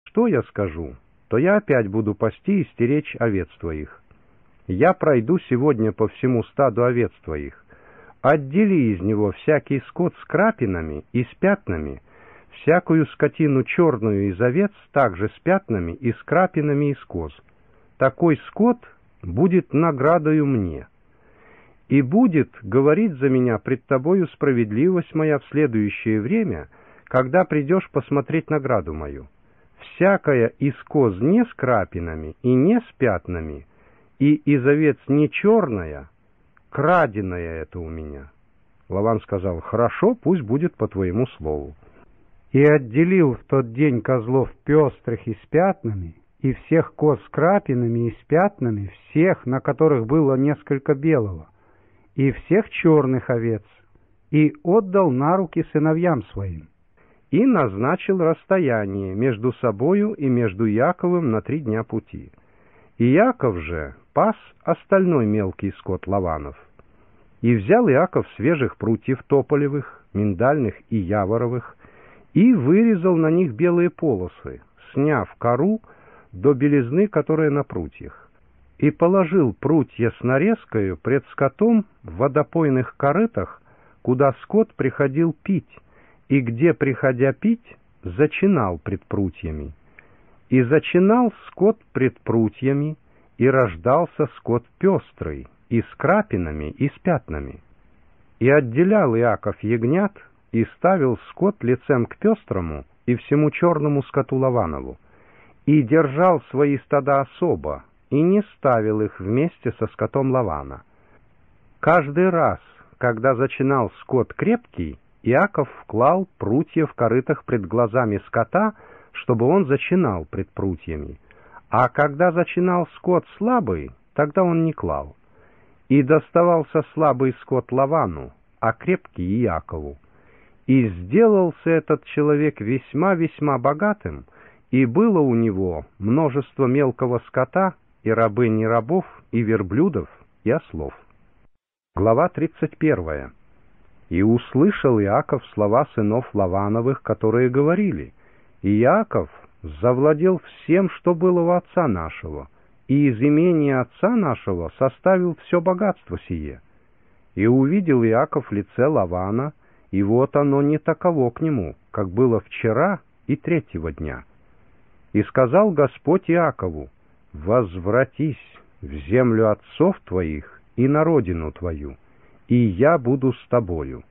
что я скажу, то я опять буду пасти и стеречь овец твоих. Я пройду сегодня по всему стаду овец твоих. Отдели из него всякий скот с крапинами и с пятнами, всякую скотину черную из овец также с пятнами и с крапинами из коз. Такой скот будет наградою мне. И будет говорить за меня пред тобою справедливость моя в следующее время, когда придешь посмотреть награду мою. Всякая из коз не с крапинами и не с пятнами, и из овец не черная, краденая это у меня. Лаван сказал: хорошо, пусть будет по твоему слову. И отделил в тот день козлов пестрых и с пятнами, и всех коз с крапинами и с пятнами, всех, на которых было несколько белого, и всех черных овец, и отдал на руки сыновьям своим. И назначил расстояние между собою и между Яковом на 3 дня пути. И Яков же пас остальной мелкий скот Лаванов. И взял Иаков свежих прутьев тополевых, миндальных и яворовых, и вырезал на них белые полосы, сняв кору до белизны, которая на прутьях. И положил прутья с нарезкою пред скотом в водопойных корытах, куда скот приходил пить, и где, приходя пить, зачинал пред прутьями. И зачинал скот пред прутьями, и рождался скот пестрый, и с крапинами, и с пятнами. И отделял Иаков ягнят, и ставил скот лицем к пестрому и всему черному скоту Лаванову, и держал свои стада особо, и не ставил их вместе со скотом Лавана. Каждый раз, когда зачинал скот крепкий, Иаков вклал прутья в корытах пред глазами скота, чтобы он зачинал пред прутьями, а когда зачинал скот слабый, тогда он не клал. И доставался слабый скот Лавану, а крепкий Иакову. И сделался этот человек весьма-весьма богатым, и было у него множество мелкого скота, и рабынь, и рабов, и верблюдов, и ослов. Глава 31. И услышал Иаков слова сынов Лавановых, которые говорили: и Иаков завладел всем, что было у отца нашего, и из имения отца нашего составил все богатство сие. И увидел Иаков лице Лавана, и вот оно не таково к нему, как было вчера и 3-го дня. И сказал Господь Иакову: возвратись в землю отцов твоих и на родину твою, и я буду с тобою.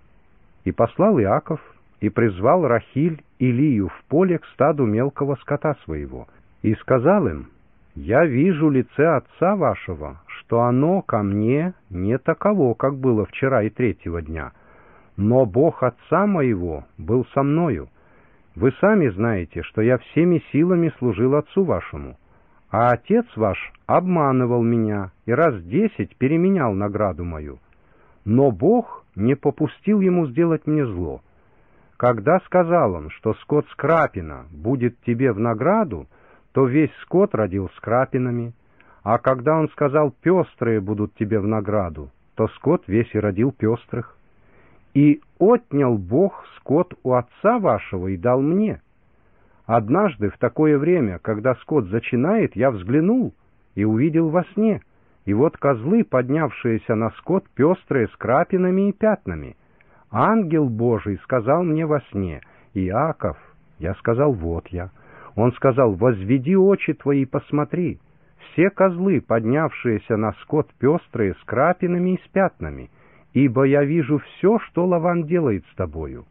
И послал Иаков, и призвал Рахиль и Лию в поле к стаду мелкого скота своего, и сказал им: я вижу лице отца вашего, что оно ко мне не таково, как было вчера и 3-го дня, но Бог отца моего был со мною. Вы сами знаете, что я всеми силами служил отцу вашему, а отец ваш обманывал меня и раз 10 переменял награду мою. Но Бог не попустил ему сделать мне зло. Когда сказал он, что скот с крапина будет тебе в награду, то весь скот родил с крапинами, а когда он сказал: пестрые будут тебе в награду, то скот весь и родил пестрых. И отнял Бог скот у отца вашего и дал мне. Однажды в такое время, когда скот зачинает, я взглянул и увидел во сне, и вот козлы, поднявшиеся на скот, пестрые с крапинами и пятнами. Ангел Божий сказал мне во сне: Иаков. Я сказал: вот я. Он сказал: возведи очи твои и посмотри. Все козлы, поднявшиеся на скот, пестрые с крапинами и с пятнами, ибо я вижу все, что Лаван делает с тобою.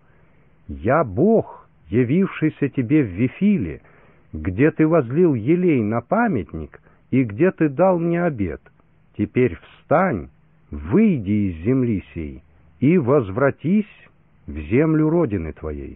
Я Бог, явившийся тебе в Вифиле, где ты возлил елей на памятник и где ты дал мне обет. Теперь встань, выйди из земли сей и возвратись в землю родины твоей.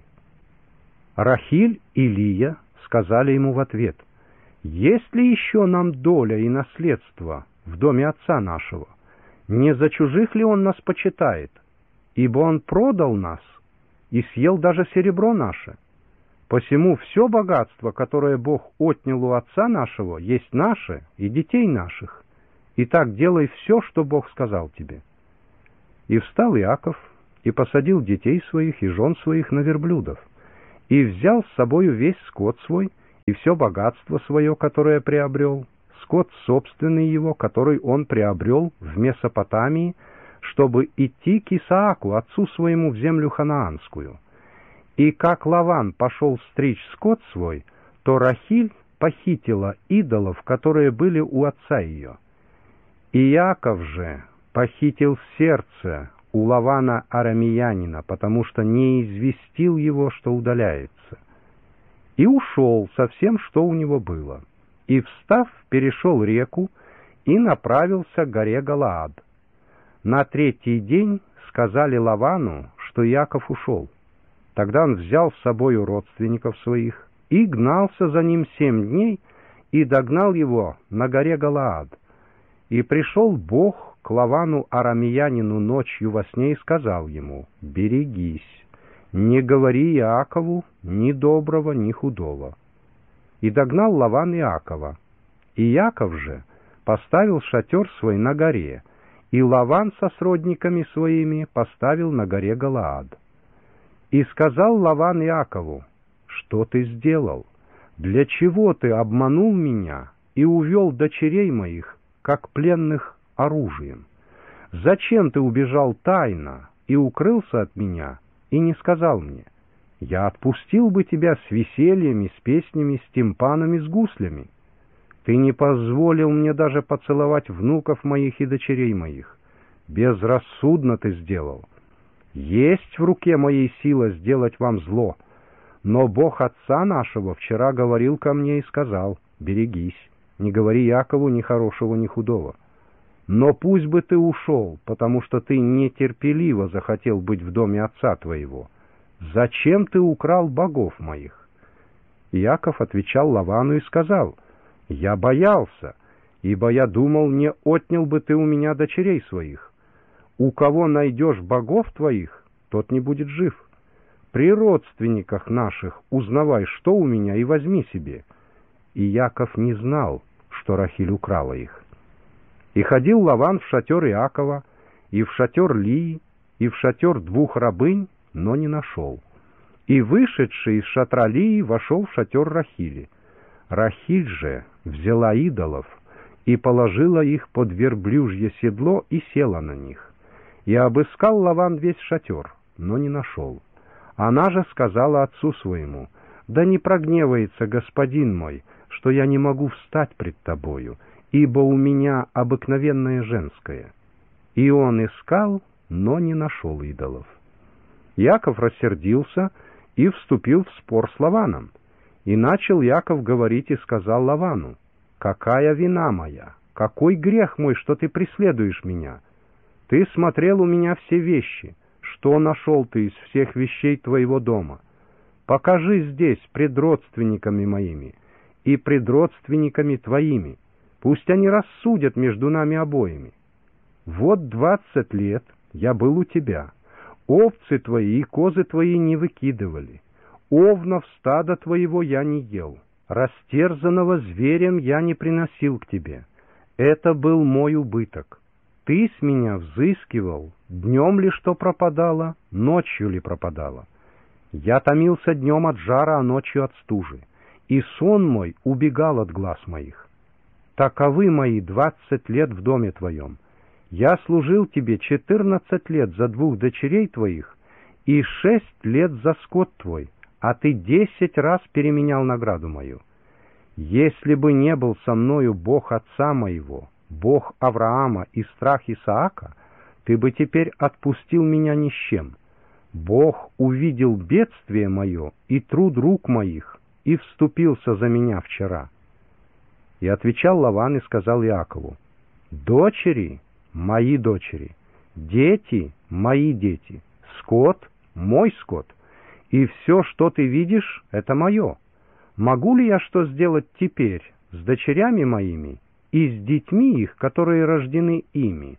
Рахиль и Лия сказали ему в ответ: есть ли еще нам доля и наследство в доме отца нашего? Не за чужих ли он нас почитает? Ибо он продал нас и съел даже серебро наше. Посему все богатство, которое Бог отнял у отца нашего, есть наше и детей наших. Итак, делай все, что Бог сказал тебе. И встал Иаков, и посадил детей своих и жен своих на верблюдов, и взял с собою весь скот свой, и все богатство свое, которое приобрел, скот собственный его, который он приобрел в Месопотамии, чтобы идти к Исааку, отцу своему, в землю ханаанскую. И как Лаван пошел стричь скот свой, то Рахиль похитила идолов, которые были у отца ее. И Иаков же похитил сердце у Лавана арамеянина, потому что не известил его, что удаляется. И ушел со всем, что у него было. И, встав, перешел реку и направился к горе Галаад. На третий день сказали Лавану, что Иаков ушел. Тогда он взял с собою родственников своих и гнался за ним 7 дней и догнал его на горе Галаад. И пришел Бог к Лавану арамеянину ночью во сне и сказал ему: «Берегись, не говори Иакову ни доброго, ни худого». И догнал Лаван Иакова. И Иаков же поставил шатер свой на горе, и Лаван со сродниками своими поставил на горе Галаад. И сказал Лаван Иакову: «Что ты сделал? Для чего ты обманул меня и увел дочерей моих, как пленных, оружием? Зачем ты убежал тайно и укрылся от меня, и не сказал мне? Я отпустил бы тебя с весельями, с песнями, с тимпанами, с гуслями. Ты не позволил мне даже поцеловать внуков моих и дочерей моих. Безрассудно ты сделал. Есть в руке моей сила сделать вам зло, но Бог отца нашего вчера говорил ко мне и сказал: берегись, не говори Якову ни хорошего, ни худого. Но пусть бы ты ушел, потому что ты нетерпеливо захотел быть в доме отца твоего. Зачем ты украл богов моих?» Иаков отвечал Лавану и сказал: «Я боялся, ибо я думал, не отнял бы ты у меня дочерей своих. У кого найдешь богов твоих, тот не будет жив. При родственниках наших узнавай, что у меня, и возьми себе». И Иаков не знал, что Рахиль украла их. И ходил Лаван в шатер Иакова, и в шатер Лии, и в шатер 2 рабынь, но не нашел. И вышедший из шатра Лии вошел в шатер Рахили. Рахиль же взяла идолов и положила их под верблюжье седло и села на них. И обыскал Лаван весь шатер, но не нашел. Она же сказала отцу своему: «Да не прогневается господин мой, что я не могу встать пред тобою, ибо у меня обыкновенное женское». И он искал, но не нашел идолов. Иаков рассердился и вступил в спор с Лаваном. И начал Иаков говорить и сказал Лавану: «Какая вина моя? Какой грех мой, что ты преследуешь меня? Ты смотрел у меня все вещи. Что нашел ты из всех вещей твоего дома? Покажи здесь пред родственниками моими и пред родственниками твоими. Пусть они рассудят между нами обоими. Вот 20 лет я был у тебя. Овцы твои и козы твои не выкидывали. Овнов стада твоего я не ел. Растерзанного зверем я не приносил к тебе. Это был мой убыток. Ты с меня взыскивал, днем ли что пропадало, ночью ли пропадало. Я томился днем от жара, а ночью от стужи, и сон мой убегал от глаз моих. Таковы мои 20 лет в доме твоем. Я служил тебе 14 лет за 2 дочерей твоих и 6 лет за скот твой, а ты 10 раз переменял награду мою. Если бы не был со мною Бог отца моего, Бог Авраама и страх Исаака, ты бы теперь отпустил меня ни с чем. Бог увидел бедствие мое и труд рук моих и вступился за меня вчера». И отвечал Лаван и сказал Иакову: «Дочери мои дочери, дети мои дети, скот мой скот, и все, что ты видишь, это мое. Могу ли я что сделать теперь с дочерями моими и с детьми их, которые рождены ими?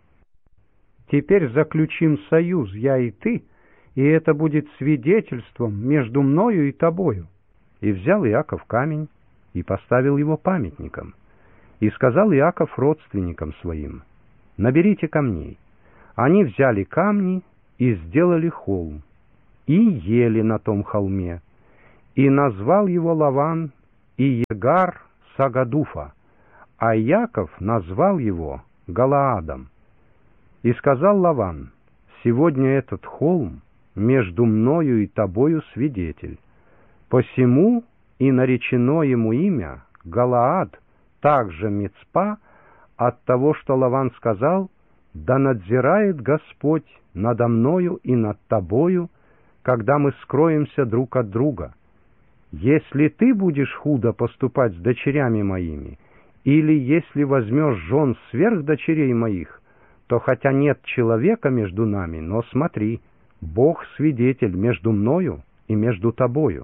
Теперь заключим союз, я и ты, и это будет свидетельством между мною и тобою». И взял Иаков камень и поставил его памятником. И сказал Иаков родственникам своим: «Наберите камней». Они взяли камни и сделали холм, и ели на том холме. И назвал его Лаван и Егар Сагадуфа, а Яков назвал его Галаадом. И сказал Лаван: сегодня этот холм между мною и тобою свидетель. Посему и наречено ему имя Галаад, также Мицпа, от того, что Лаван сказал: да надзирает Господь надо мною и над тобою, когда мы скроемся друг от друга. Если ты будешь худо поступать с дочерями моими, или если возьмешь жен сверх дочерей моих, то хотя нет человека между нами, но смотри, Бог свидетель между мною и между тобою.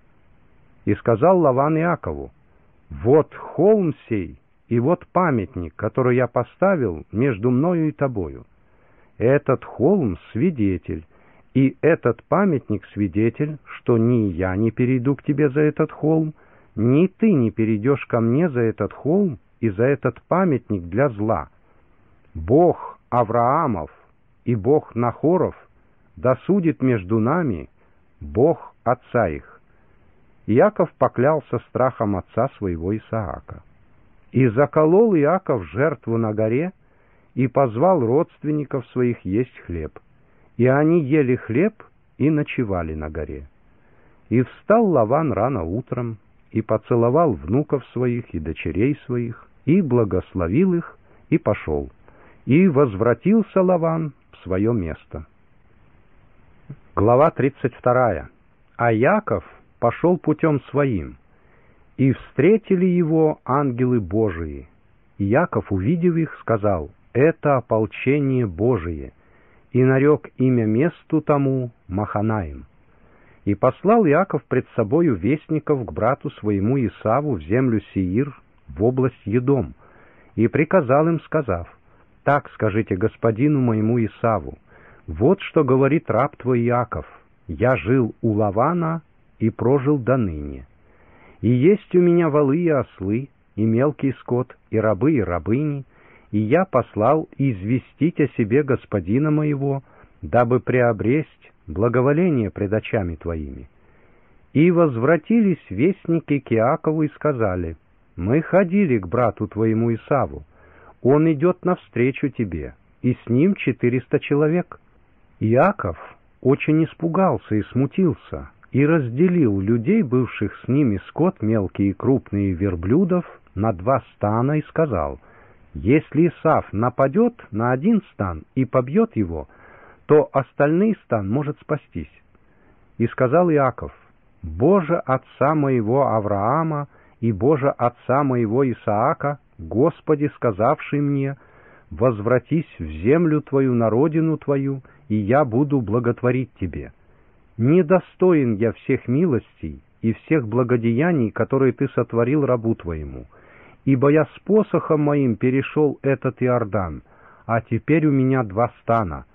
И сказал Лаван Иакову: вот холм сей, и вот памятник, который я поставил между мною и тобою. Этот холм свидетель, и этот памятник свидетель, что ни я не перейду к тебе за этот холм, ни ты не перейдешь ко мне за этот холм и за этот памятник для зла. Бог Авраамов и Бог Нахоров досудит между нами, Бог отца их. Иаков поклялся страхом отца своего Исаака. И заколол Иаков жертву на горе, и позвал родственников своих есть хлеб. И они ели хлеб и ночевали на горе. И встал Лаван рано утром, и поцеловал внуков своих и дочерей своих, и благословил их, и пошел. И возвратился Лаван в свое место. Глава 32. А Яков пошел путем своим, и встретили его ангелы Божии. И Яков, увидев их, сказал: это ополчение Божие, и нарек имя месту тому Маханаим. И послал Иаков пред собою вестников к брату своему Исаву в землю Сеир, в область Едом, и приказал им, сказав: так скажите господину моему Исаву: вот что говорит раб твой Иаков: я жил у Лавана и прожил до ныне. И есть у меня волы и ослы, и мелкий скот, и рабы, и рабыни, и я послал известить о себе господина моего, дабы приобресть благоволение пред очами твоими. И возвратились вестники к Иакову и сказали: мы ходили к брату твоему Исаву, он идет навстречу тебе, и с ним 400 человек. Иаков очень испугался и смутился, и разделил людей, бывших с ними, скот мелкий и крупный, верблюдов, на 2 стана, и сказал: если Исав нападет на один стан и побьет его, то остальный стан может спастись. И сказал Иаков: Боже отца моего Авраама и Боже отца моего Исаака, Господи, сказавший мне: возвратись в землю твою, на родину твою, и я буду благотворить тебе. Недостоин я всех милостей и всех благодеяний, которые ты сотворил рабу твоему, ибо я с посохом моим перешел этот Иордан, а теперь у меня 2 стана.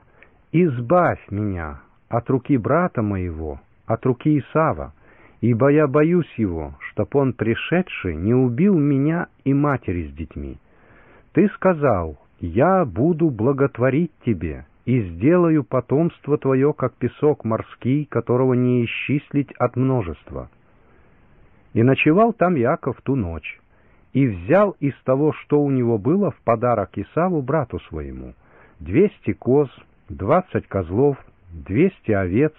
Избавь меня от руки брата моего, от руки Исава, ибо я боюсь его, чтоб он, пришедший, не убил меня и матери с детьми. Ты сказал: я буду благотворить тебе, и сделаю потомство твое, как песок морский, которого не исчислить от множества. И ночевал там Иаков ту ночь, и взял из того, что у него было, в подарок Исаву, брату своему, 200 коз, 20 козлов, 200 овец,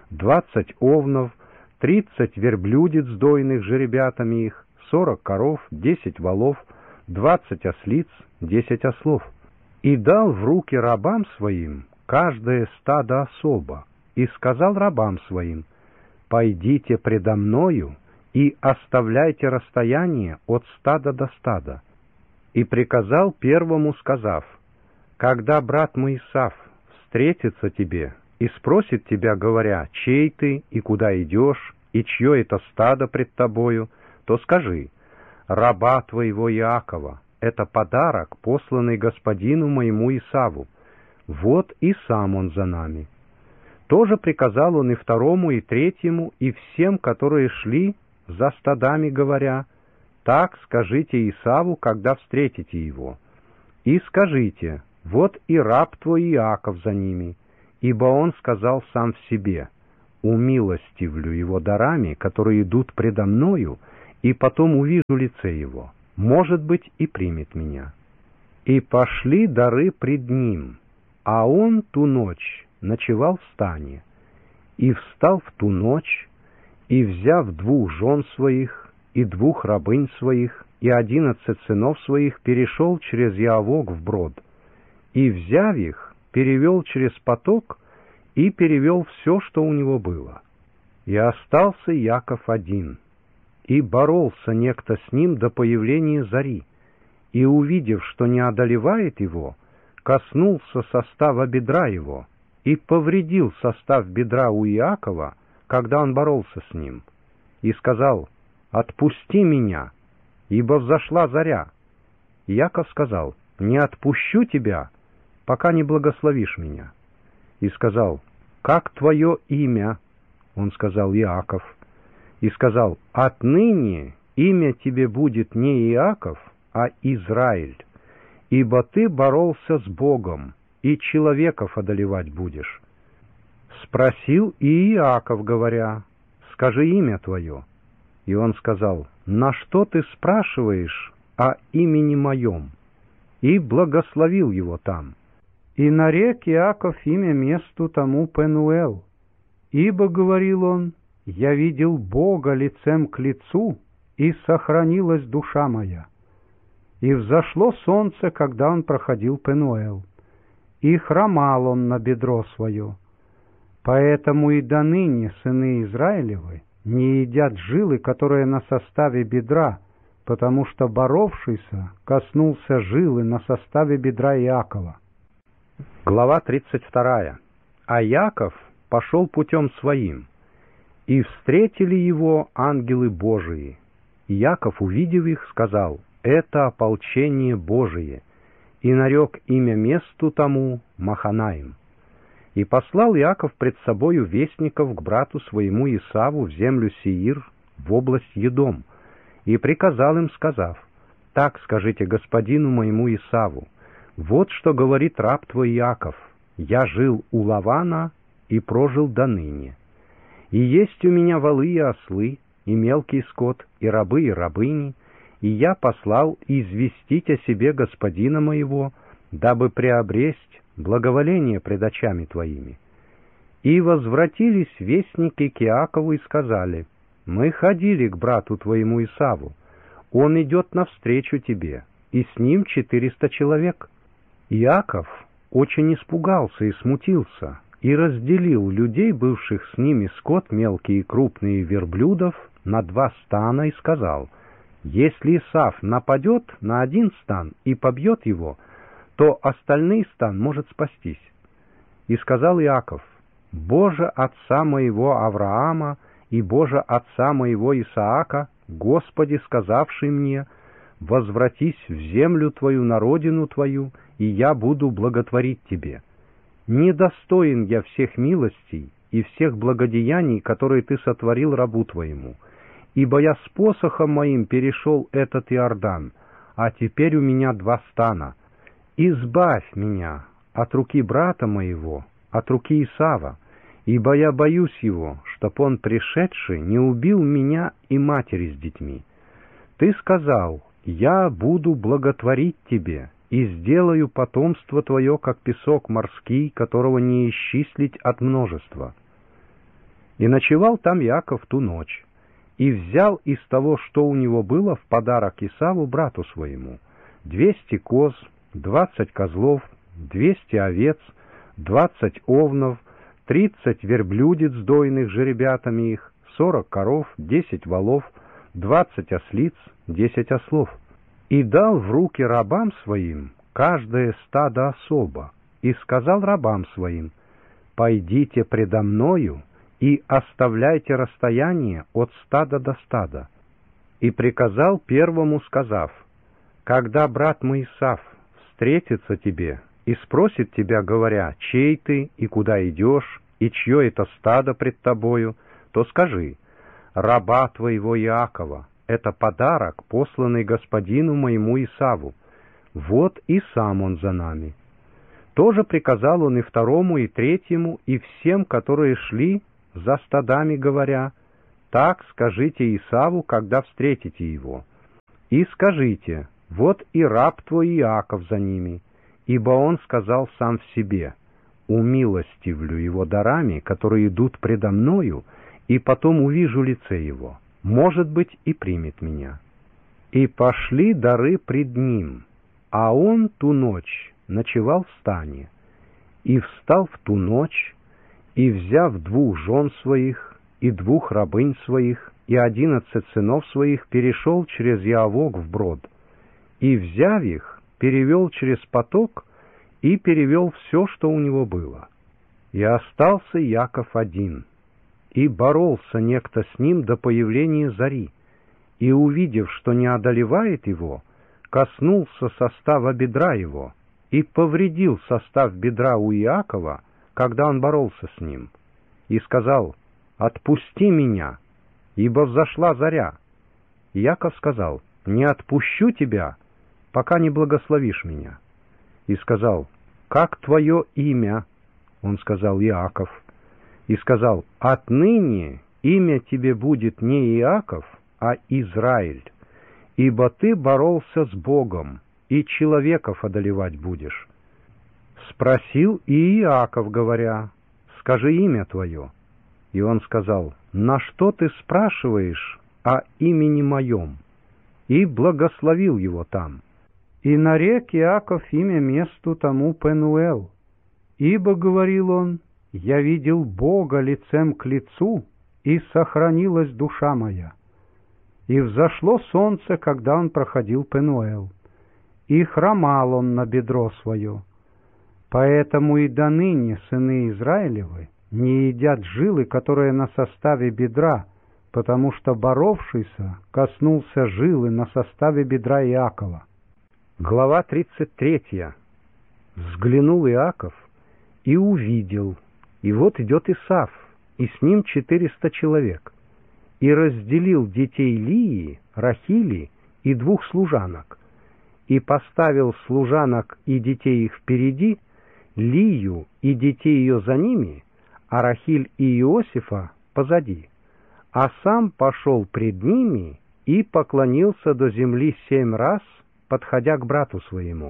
20 овнов, 30 верблюдец дойных жеребятами их, 40 коров, 10 волов, 20 ослиц, 10 ослов. И дал в руки рабам своим каждое стадо особо, и сказал рабам своим: пойдите предо мною и оставляйте расстояние от стада до стада. И приказал первому, сказав: когда брат мой Исав встретится тебе и спросит тебя, говоря: чей ты и куда идешь, и чье это стадо пред тобою, то скажи: раба твоего Иакова, это подарок, посланный господину моему Исаву. Вот и сам он за нами. Тоже приказал он и второму, и третьему, и всем, которые шли за стадами, говоря: так скажите Исаву, когда встретите его. И скажите: вот и раб твой Иаков за ними, ибо он сказал сам в себе: умилостивлю его дарами, которые идут предо мною, и потом увижу лице его, может быть, и примет меня». И пошли дары пред ним, а он ту ночь ночевал в стане, и встал в ту ночь, и, взяв 2 жен своих, и 2 рабынь своих, и 11 сынов своих, перешел через Яавок вброд, и, взяв их, перевел через поток, и перевел все, что у него было. И остался Яков один, и боролся некто с ним до появления зари, и, увидев, что не одолевает его, коснулся состава бедра его и повредил состав бедра у Иакова, когда он боролся с ним, и сказал: «Отпусти меня, ибо взошла заря». Иаков сказал: «Не отпущу тебя, пока не благословишь меня». И сказал: «Как твое имя?» Он сказал: «Иаков». И сказал: «Отныне имя тебе будет не Иаков, а Израиль, ибо ты боролся с Богом, и человеков одолевать будешь». Спросил и Иаков, говоря: «Скажи имя твое». И он сказал: «На что ты спрашиваешь о имени моем?» И благословил его там. И нарек Иаков имя месту тому Пенуэл, ибо, говорил он, «Я видел Бога лицем к лицу, и сохранилась душа моя». И взошло солнце, когда он проходил Пенуэл, и хромал он на бедро свое. Поэтому и доныне сыны Израилевы не едят жилы, которые на составе бедра, потому что боровшийся коснулся жилы на составе бедра Иакова. Глава 32. А Яков пошел путем своим, и встретили его ангелы Божии. И Яков, увидев их, сказал: «Это ополчение Божие», и нарек имя месту тому Маханаим. И послал Иаков пред собою вестников к брату своему Исаву в землю Сеир, в область Едом, и приказал им, сказав: «Так скажите господину моему Исаву: вот что говорит раб твой Иаков: я жил у Лавана и прожил до ныне. И есть у меня волы и ослы, и мелкий скот, и рабы, и рабыни, и я послал известить о себе господина моего, дабы приобресть благоволение пред очами твоими». И возвратились вестники к Иакову и сказали: «Мы ходили к брату твоему Исаву, он идет навстречу тебе, и с ним 400 человек». Иаков очень испугался и смутился, и разделил людей, бывших с ними, скот мелкий и крупный, верблюдов, на 2 стана, и сказал: «Если Исав нападет на один стан и побьет его, то остальный стан может спастись». И сказал Иаков: «Боже отца моего Авраама и Боже отца моего Исаака, Господи, сказавший мне: возвратись в землю твою, на родину твою, и я буду благотворить тебе. Недостоин я всех милостей и всех благодеяний, которые ты сотворил рабу твоему, ибо я с посохом моим перешел этот Иордан, а теперь у меня 2 стана. Избавь меня от руки брата моего, от руки Исава, ибо я боюсь его, чтоб он, пришедший, не убил меня и матери с детьми. Ты сказал: я буду благотворить тебе, и сделаю потомство твое, как песок морский, которого не исчислить от множества». И ночевал там Яков ту ночь, и взял из того, что у него было, в подарок Исаву, брату своему, 200 коз, 20 козлов, 200 овец, 20 овнов, 30 верблюдец дойных жеребятами их, 40 коров, 10 волов, 20 ослиц, 10 ослов. И дал в руки рабам своим каждое стадо особо, и сказал рабам своим: «Пойдите предо мною и оставляйте расстояние от стада до стада». И приказал первому, сказав: «Когда брат мой Исав встретится тебе и спросит тебя, говоря: чей ты и куда идешь, и чье это стадо пред тобою, то скажи: раба твоего Иакова, это подарок, посланный господину моему Исаву. Вот и сам он за нами». Тоже приказал он и второму, и третьему, и всем, которые шли за стадами, говоря: Так скажите Исаву, когда встретите его. И скажите: вот и раб твой Иаков за ними, ибо он сказал сам в себе: умилостивлю его дарами, которые идут предо мною, и потом увижу лице его, может быть, и примет меня. И пошли дары пред ним, а он ту ночь ночевал в стане, и встал в ту ночь, и, взяв 2 жен своих, и 2 рабынь своих, и 11 сынов своих, перешел через Яавок вброд, и, взяв их, перевел через поток, и перевел все, что у него было. И остался Яков один, и боролся некто с ним до появления зари, и, увидев, что не одолевает его, коснулся состава бедра его, и повредил состав бедра у Иакова, когда он боролся с ним, и сказал: «Отпусти меня, ибо взошла заря». Иаков сказал: «Не отпущу тебя, пока не благословишь меня». И сказал: «Как твое имя?» Он сказал: «Иаков». И сказал: «Отныне имя тебе будет не Иаков, а Израиль, ибо ты боролся с Богом, и человеков одолевать будешь». Спросил и Иаков, говоря: «Скажи имя твое». И он сказал: «На что ты спрашиваешь о имени моем?» И благословил его там. И нарек Иаков имя месту тому Пенуэл, ибо, говорил он, «Я видел Бога лицем к лицу, и сохранилась душа моя». И взошло солнце, когда он проходил Пенуэл, и хромал он на бедро свое. Поэтому и доныне сыны Израилевы не едят жилы, которые на составе бедра, потому что боровшийся коснулся жилы на составе бедра Иакова. Глава 33. Взглянул Иаков и увидел, и вот идет Исав, и с ним 400 человек, и разделил детей Лии, Рахили и 2 служанок, и поставил служанок и детей их впереди, Лию и детей ее за ними, а Рахиль и Иосифа позади, а сам пошел пред ними и поклонился до земли 7 раз, подходя к брату своему.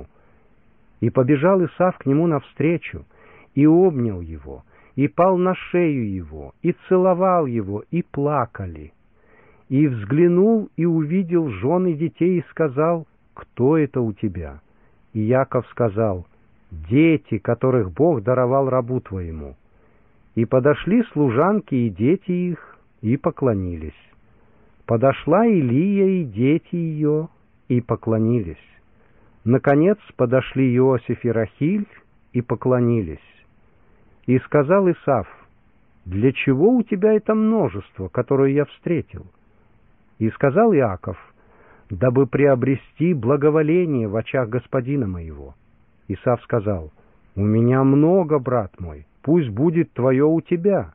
И побежал Исав к нему навстречу, и обнял его, и пал на шею его, и целовал его, и плакали. И взглянул, и увидел жен и детей, и сказал: «Кто это у тебя?» И Яков сказал: «Дети, которых Бог даровал рабу твоему». И подошли служанки и дети их, и поклонились. Подошла и Лия и дети ее, и поклонились. Наконец подошли Иосиф и Рахиль, и поклонились. И сказал Исав: «Для чего у тебя это множество, которое я встретил?» И сказал Иаков: «Дабы приобрести благоволение в очах господина моего». Исав сказал: «У меня много, брат мой, пусть будет твое у тебя».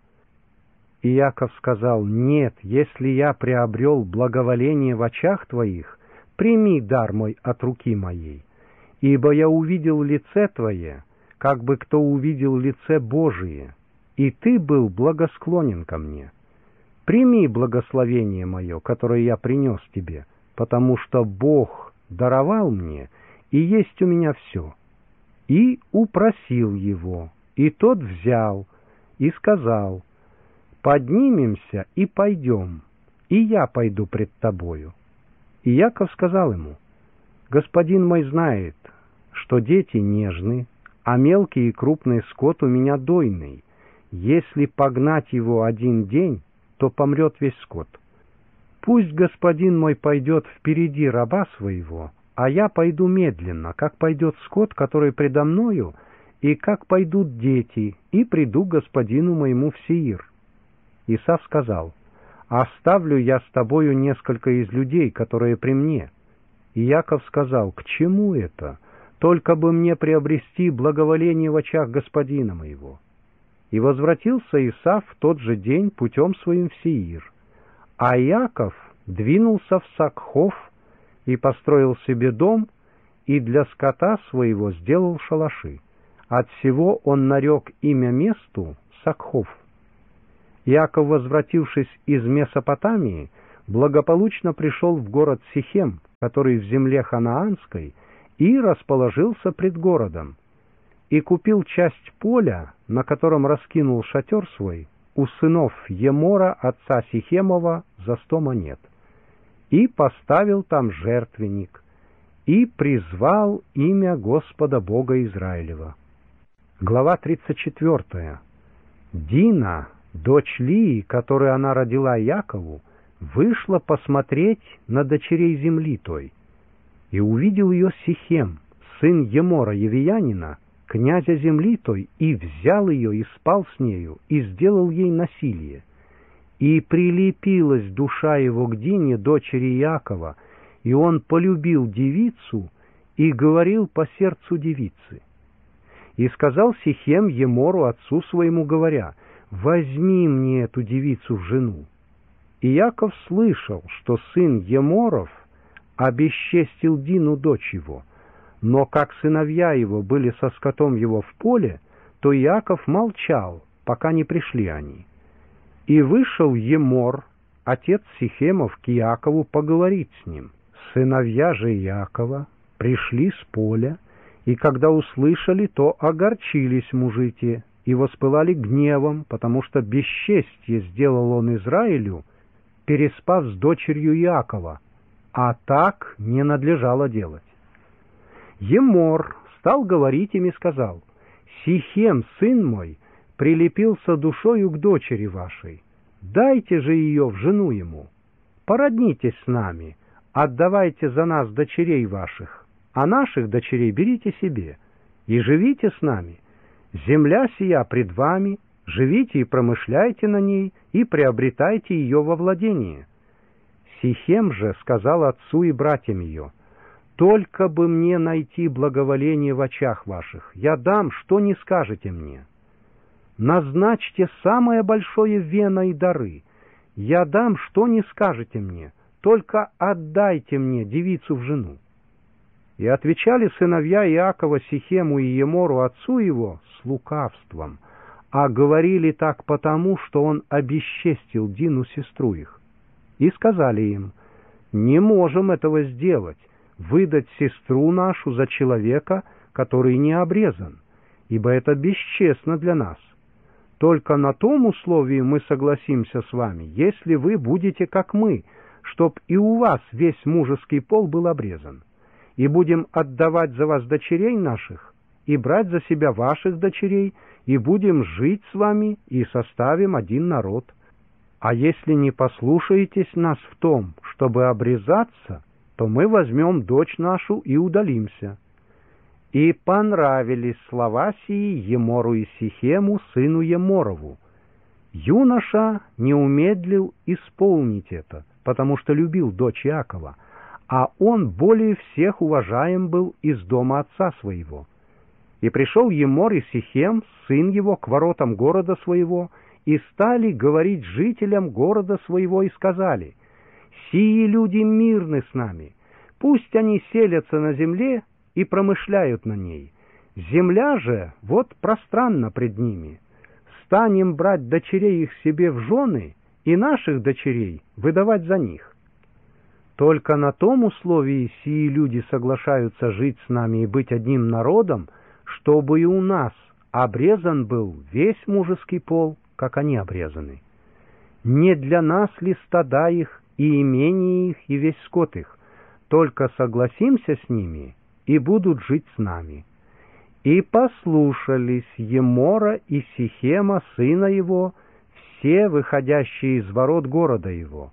И Иаков сказал: «Нет, если я приобрел благоволение в очах твоих, прими дар мой от руки моей, ибо я увидел лице твое, как бы кто увидел лице Божие, и ты был благосклонен ко мне. Прими благословение мое, которое я принес тебе, потому что Бог даровал мне, и есть у меня все». И упросил его, и тот взял, и сказал: «Поднимемся и пойдем, и я пойду пред тобою». И Яков сказал ему: «Господин мой знает, что дети нежны, а мелкий и крупный скот у меня дойный. Если погнать его 1 день, то помрет весь скот. Пусть господин мой пойдет впереди раба своего, а я пойду медленно, как пойдет скот, который предо мною, и как пойдут дети, и приду к господину моему в Сеир». Исав сказал: «Оставлю я с тобою несколько из людей, которые при мне». И Яков сказал: «К чему это? Только бы мне приобрести благоволение в очах господина моего». И возвратился Исав в тот же день путем своим в Сеир, а Яков двинулся в Сакхов и построил себе дом, и для скота своего сделал шалаши. Отсего он нарек имя месту Сакхов. Иаков, возвратившись из Месопотамии, благополучно пришел в город Сихем, который в земле ханаанской, и расположился пред городом, и купил часть поля, на котором раскинул шатер свой, у сынов Емора, отца Сихемова, за 100 монет, и поставил там жертвенник, и призвал имя Господа Бога Израилева. Глава 34. Дина, дочь Лии, которую она родила Якову, вышла посмотреть на дочерей земли той, и увидел ее Сихем, сын Емора Евиянина, князя земли той, и взял ее, и спал с нею, и сделал ей насилие. И прилепилась душа его к Дине, дочери Иакова, и он полюбил девицу и говорил по сердцу девицы. И сказал Сихем Емору, отцу своему, говоря: «Возьми мне эту девицу в жену». И Иаков слышал, что сын Еморов обесчестил Дину, дочь его, но как сыновья его были со скотом его в поле, то Иаков молчал, пока не пришли они. И вышел Емор, отец Сихемов, к Иакову поговорить с ним. Сыновья же Иакова пришли с поля, и когда услышали, то огорчились мужи те, и воспылали гневом, потому что бесчестье сделал он Израилю, переспав с дочерью Иакова, а так не надлежало делать. Емор стал говорить им и сказал: «Сихем, сын мой, прилепился душою к дочери вашей, дайте же ее в жену ему, породнитесь с нами, отдавайте за нас дочерей ваших, а наших дочерей берите себе, и живите с нами. Земля сия пред вами, живите и промышляйте на ней, и приобретайте ее во владение». Сихем же сказал отцу и братьям ее: «Только бы мне найти благоволение в очах ваших, я дам, что не скажете мне. Назначьте самое большое вено и дары, я дам, что не скажете мне, только отдайте мне девицу в жену». И отвечали сыновья Иакова Сихему и Емору, отцу его, с лукавством, а говорили так потому, что он обесчестил Дину, сестру их. И сказали им: «Не можем этого сделать, выдать сестру нашу за человека, который не обрезан, ибо это бесчестно для нас. Только на том условии мы согласимся с вами, если вы будете как мы, чтоб и у вас весь мужеский пол был обрезан. И будем отдавать за вас дочерей наших, и брать за себя ваших дочерей, и будем жить с вами, и составим один народ. А если не послушаетесь нас в том, чтобы обрезаться, то мы возьмем дочь нашу и удалимся». И понравились слова сии Емору и Сихему, сыну Еморову. Юноша не умедлил исполнить это, потому что любил дочь Иакова, а он более всех уважаем был из дома отца своего. И пришел Емор и Сихем, сын его, к воротам города своего, и стали говорить жителям города своего, и сказали: «Сии люди мирны с нами, пусть они селятся на земле и промышляют на ней. Земля же вот пространна пред ними. Станем брать дочерей их себе в жены и наших дочерей выдавать за них. Только на том условии сии люди соглашаются жить с нами и быть одним народом, чтобы и у нас обрезан был весь мужеский пол, как они обрезаны. Не для нас ли стада их, и имение их, и весь скот их? Только согласимся с ними, и будут жить с нами». И послушались Емора и Сихема, сына его, все выходящие из ворот города его,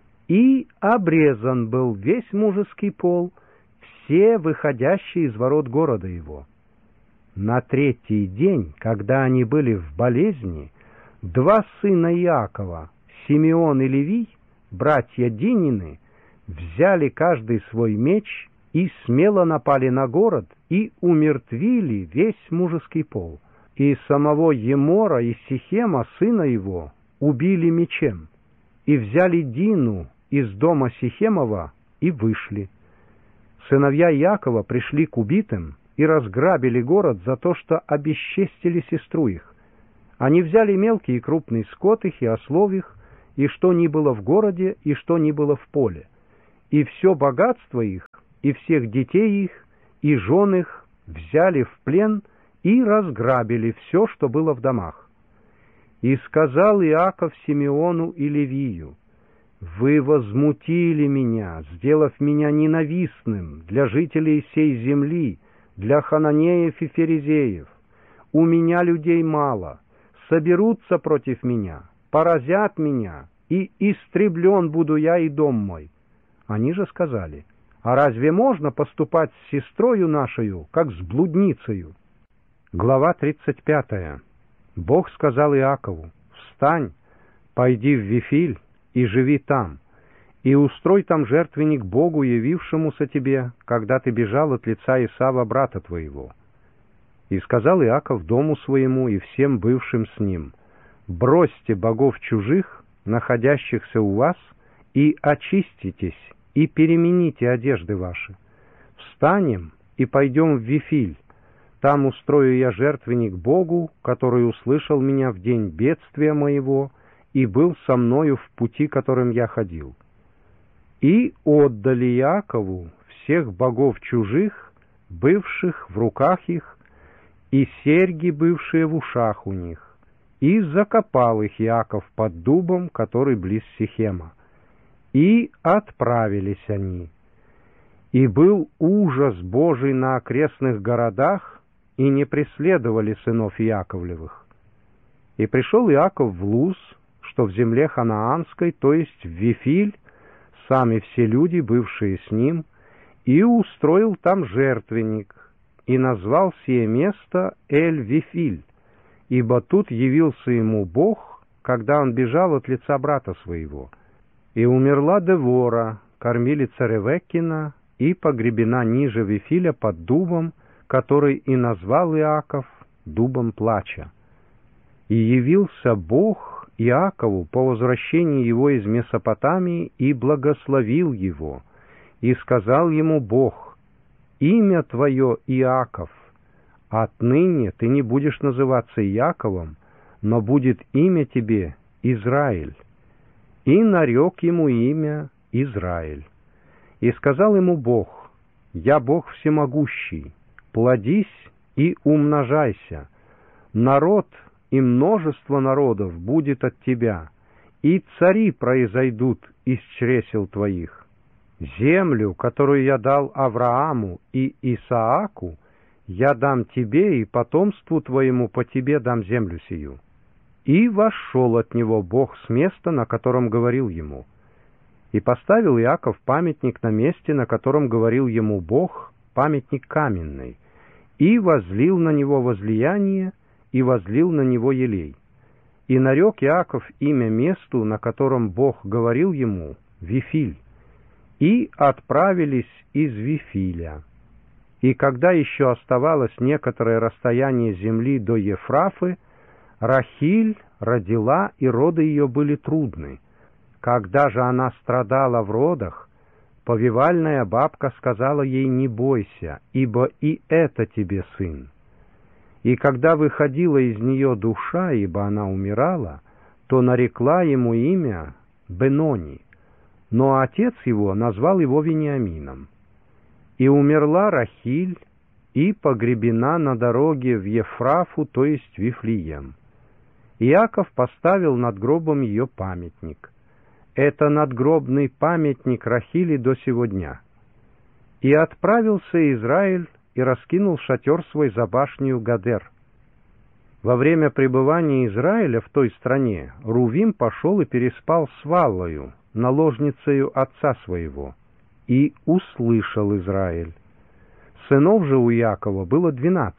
и обрезан был весь мужеский пол, все выходящие из ворот города его. На третий день, когда они были в болезни, два сына Иакова, Симеон и Левий, братья Динины, взяли каждый свой меч и смело напали на город и умертвили весь мужеский пол. И самого Емора и Сихема, сына его, убили мечем, и взяли Дину из дома Сихемова и вышли. Сыновья Иакова пришли к убитым и разграбили город за то, что обесчестили сестру их. Они взяли мелкий и крупный скот их и ослов их, и что ни было в городе, и что ни было в поле, и все богатство их, и всех детей их, и жен их взяли в плен и разграбили все, что было в домах. И сказал Иаков Симеону и Левию: «Вы возмутили меня, сделав меня ненавистным для жителей сей земли, для хананеев и ферезеев. У меня людей мало, соберутся против меня, поразят меня, и истреблен буду я и дом мой». Они же сказали: «А разве можно поступать с сестрою нашею, как с блудницею?» Глава 35. Бог сказал Иакову: «Встань, пойди в Вифиль и живи там, и устрой там жертвенник Богу, явившемуся тебе, когда ты бежал от лица Исава, брата твоего». И сказал Иаков дому своему и всем бывшим с ним: «Бросьте богов чужих, находящихся у вас, и очиститесь, и перемените одежды ваши. Встанем и пойдем в Вифиль. Там устрою я жертвенник Богу, который услышал меня в день бедствия моего и был со мною в пути, которым я ходил». И отдали Иакову всех богов чужих, бывших в руках их, и серьги, бывшие в ушах у них, и закопал их Иаков под дубом, который близ Сихема. И отправились они. И был ужас Божий на окрестных городах, и не преследовали сынов Иаковлевых. И пришел Иаков в Луз, что в земле ханаанской, то есть в Вифиль, сами все люди, бывшие с ним, и устроил там жертвенник, и назвал сие место Эль-Вифиль, ибо тут явился ему Бог, когда он бежал от лица брата своего. И умерла Девора, кормилица Ревеккина, и погребена ниже Вифиля под дубом, который и назвал Иаков дубом плача. И явился Бог Иакову по возвращении его из Месопотамии и благословил его, и сказал ему Бог: «Имя твое Иаков, отныне ты не будешь называться Иаковом, но будет имя тебе Израиль». И нарек ему имя Израиль. И сказал ему Бог: «Я Бог всемогущий, плодись и умножайся, народ и множество народов будет от тебя, и цари произойдут из чресел твоих. Землю, которую я дал Аврааму и Исааку, я дам тебе и потомству твоему по тебе дам землю сию». И вошел от него Бог с места, на котором говорил ему. И поставил Иаков памятник на месте, на котором говорил ему Бог, памятник каменный, и возлил на него возлияние, и возлил на него елей. И нарек Иаков имя месту, на котором Бог говорил ему, Вифиль. И отправились из Вифиля. И когда еще оставалось некоторое расстояние земли до Ефрафы, Рахиль родила, и роды ее были трудны. Когда же она страдала в родах, повивальная бабка сказала ей: «Не бойся, ибо и это тебе сын». И когда выходила из нее душа, ибо она умирала, то нарекла ему имя Бенони, но отец его назвал его Вениамином. И умерла Рахиль, и погребена на дороге в Ефрафу, то есть Вифлеем. Иаков поставил над гробом ее памятник. Это надгробный памятник Рахили до сего дня. И отправился Израиль и раскинул шатер свой за башнею Гадер. Во время пребывания Израиля в той стране Рувим пошел и переспал с Валлою, наложницею отца своего, и услышал Израиль. Сынов же у Иакова было 12.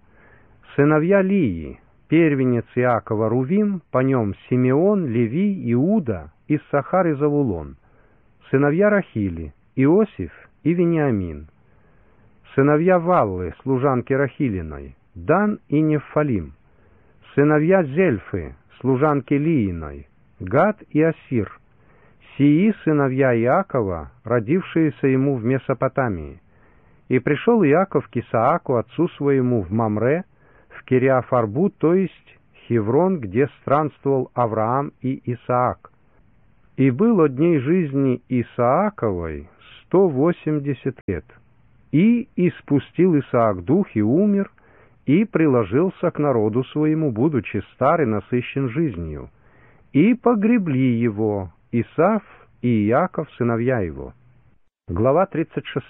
Сыновья Лии, первенец Иакова Рувим, по нем Симеон, Леви, Иуда, Иссахар и Завулон. Сыновья Рахили, Иосиф и Вениамин. Сыновья Валлы, служанки Рахилиной, Дан и Нефалим. Сыновья Зельфы, служанки Лииной, Гад и Асир. Сии сыновья Иакова, родившиеся ему в Месопотамии. И пришел Иаков к Исааку, отцу своему, в Мамре, в Кириафарбу, то есть Хеврон, где странствовал Авраам и Исаак. И было дней жизни Исааковой 180 лет. И испустил Исаак дух и умер, и приложился к народу своему, будучи стар и насыщен жизнью. И погребли его Исав и Иаков, сыновья его. Глава 36.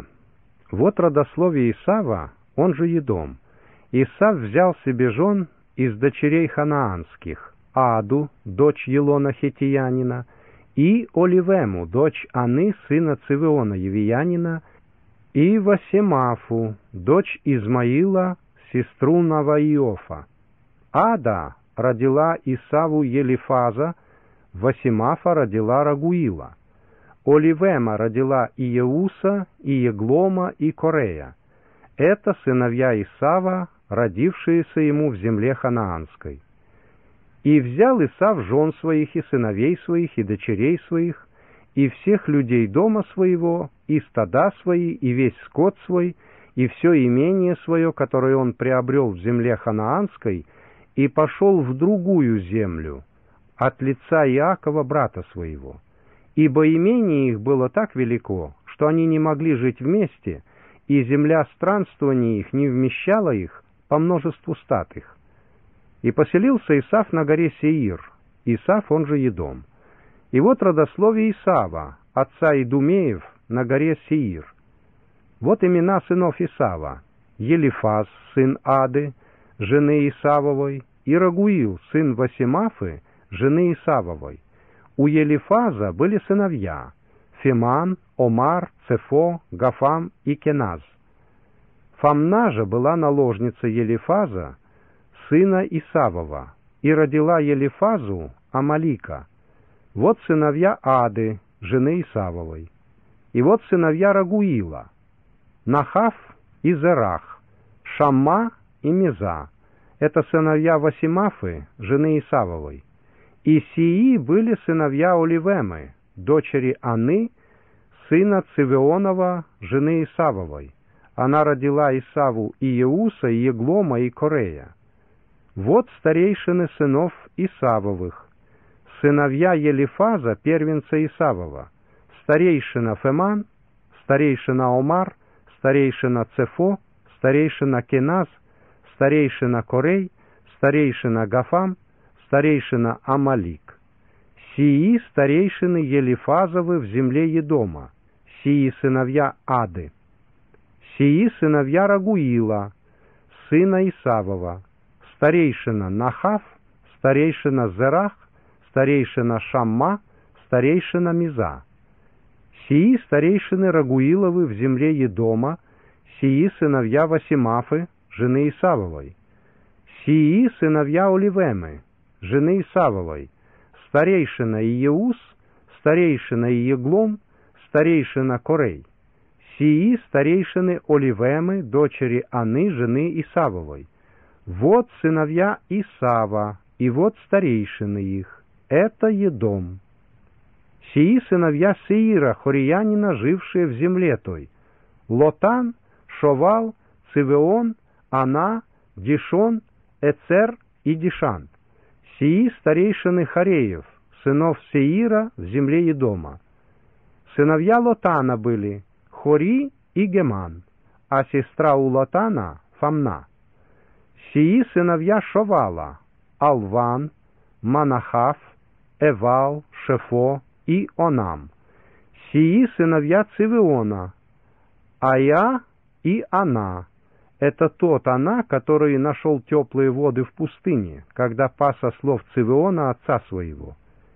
Вот родословие Исава, он же Едом. Исав взял себе жен из дочерей ханаанских: Аду, дочь Елона хеттиянина, и Оливему, дочь Аны, сына Цивеона евиянина, и Васемафу, дочь Измаила, сестру Наваиофа. Ада родила Исаву Елифаза, Васемафа родила Рагуила. Оливема родила Иеуса, и Еглома, и Корея. Это сыновья Исава, родившиеся ему в земле ханаанской. И взял Исав жен своих, и сыновей своих, и дочерей своих, и всех людей дома своего, и стада свои, и весь скот свой, и все имение свое, которое он приобрел в земле ханаанской, и пошел в другую землю, от лица Иакова, брата своего. Ибо имение их было так велико, что они не могли жить вместе, и земля странствования их не вмещала их по множеству стад их. И поселился Исав на горе Сеир, Исав, он же Едом. И вот родословие Исава, отца Идумеев, на горе Сеир. Вот имена сынов Исава: Елифаз, сын Ады, жены Исавовой, и Рагуил, сын Васемафы, жены Исавовой. У Елифаза были сыновья: Феман, Омар, Цефо, Гафам и Кеназ. Фамна же была наложница Елифаза, сына Исавова, и родила Елифазу Амалика. Вот сыновья Ады, жены Исавовой. И вот сыновья Рагуила: Нахав и Зерах, Шамма и Меза. Это сыновья Васемафы, жены Исавовой. И сии были сыновья Оливемы, дочери Аны, сына Цивеонова, жены Исавовой. Она родила Исаву и Иеуса, и Еглома, и Корея. Вот старейшины сынов Исавовых: сыновья Елифаза, первенца Исавова: старейшина Феман, старейшина Омар, старейшина Цефо, старейшина Кеназ, старейшина Корей, старейшина Гафам, старейшина Амалик. Сии старейшины Елифазовы в земле Едома, сии сыновья Ады. Сии сыновья Рагуила, сына Исавова: старейшина Нахав, старейшина Зерах, старейшина Шамма, старейшина Миза. Сии старейшины Рагуиловы в земле Едома, сии сыновья Васемафы, жены Исавовой. Сии сыновья Оливемы, жены Исавовой: старейшина Иеус, старейшина Иеглом, старейшина Корей. Сии старейшины Оливемы, дочери Аны, жены Исавовой. Вот сыновья Исава, и вот старейшины их. Это Едом. Сии сыновья Сеира, хорьянина, жившие в земле той: Лотан, Шовал, Цивеон, Ана, Дишон, Эцер и Дишан. Сии старейшины Хореев, сынов Сеира, в земле Едома. Сыновья Лотана были Хори и Геман, а сестра у Лотана Фамна. Сии сыновья Шовала: Алван, Манахав, Эвал, Шефо и Онам. Сии сыновья Цивеона: Ая и Ана. Это тот Ана, который нашел теплые воды в пустыне, когда пас ослов Цивеона, отца своего.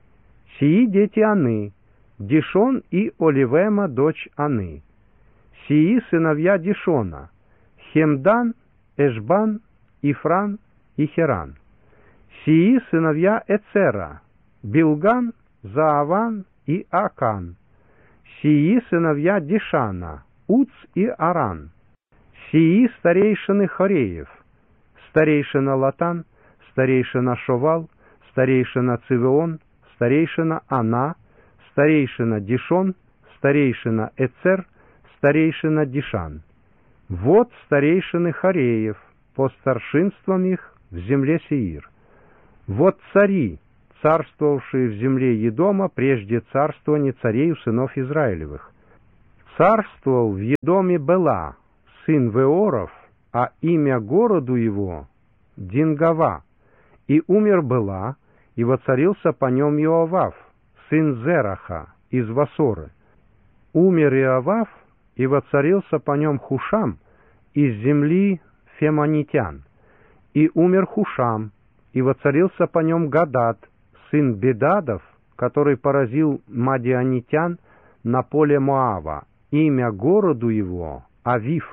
Сии дети Аны: Дишон и Оливема, дочь Аны. Сии сыновья Дишона: Хемдан, Эшбан, Ифран и Херан. Сии сыновья Эцера: Билган, Зааван и Акан. Сии сыновья Дишана: Уц и Аран. Сии старейшины Хореев: старейшина Лотан, старейшина Шовал, старейшина Цивеон, старейшина Ана, старейшина Дишон, старейшина Эцер, старейшина Дишан. Вот старейшины Хореев по старшинствам их в земле Сеир. Вот цари, царствовавшие в земле Едома прежде царствования царей у сынов Израилевых. Царствовал в Едоме Бела, сын Веоров, а имя городу его — Дингава. И умер Бела, и воцарился по нем Иовав, сын Зераха, из Васоры. Умер Иовав, и воцарился по нем Хушам, из земли Фемонитян. И умер Хушам, и воцарился по нем Гадад, сын Бедадов, который поразил мадианитян на поле Моава. Имя городу его — Авив.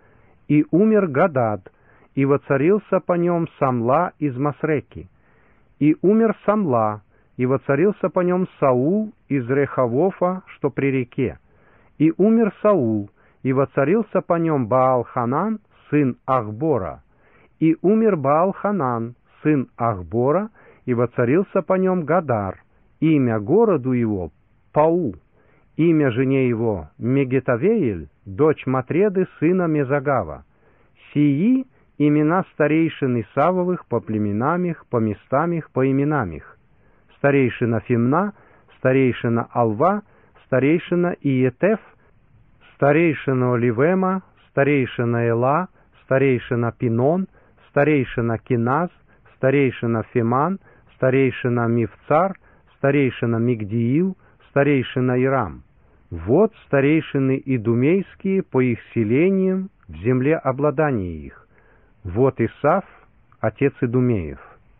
И умер Гадад, и воцарился по нем Самла из Масреки. И умер Самла, и воцарился по нем Саул из Рехавофа, что при реке. И умер Саул, и воцарился по нем Баал-Ханан, сын Ахбора. И умер Баал-Ханан, сын Ахбора, и воцарился по нем Гадар. Имя городу его — Пау. Имя жене его — Мегетавеэль, дочь Матреды, сына Мезагава. Сии имена старейшин Исавовых по племенам их, по местам их, по именам их. Старейшина Фимна, старейшина Алва, старейшина Иетеф, старейшина Оливема, старейшина Эла, старейшина Пинон, старейшина Киназ, старейшина Феман, старейшина Мивцар, старейшина Мигдиил, старейшина Ирам. Вот старейшины идумейские по их селениям в земле обладания их. Вот Исав, отец Идумеев.